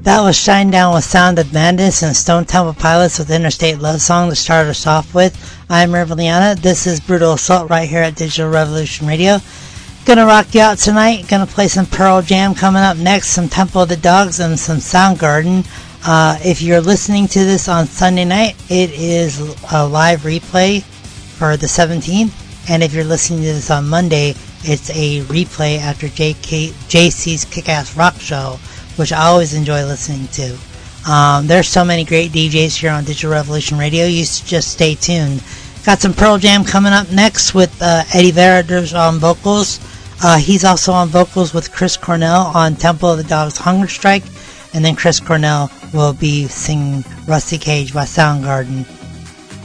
That was Shinedown with Sound of Madness and Stone Temple Pilots with Interstate Love Song to start us off with. I'm Riveliana. This is Brutal Assault right here at Digital Revolution Radio. Gonna rock you out tonight. Gonna play some Pearl Jam coming up next, some Temple of the Dogs, and some Soundgarden. If you're listening to this on Sunday night, it is a live replay for the 17th. And if you're listening to this on Monday, it's a replay after JC's Kick-Ass Rock Show, which I always enjoy listening to. There's so many great DJs here on Digital Revolution Radio. You just stay tuned. Got some Pearl Jam coming up next with Eddie Vedder on vocals. He's also on vocals with Chris Cornell on Temple of the Dogs Hunger Strike. And then Chris Cornell will be singing Rusty Cage by Soundgarden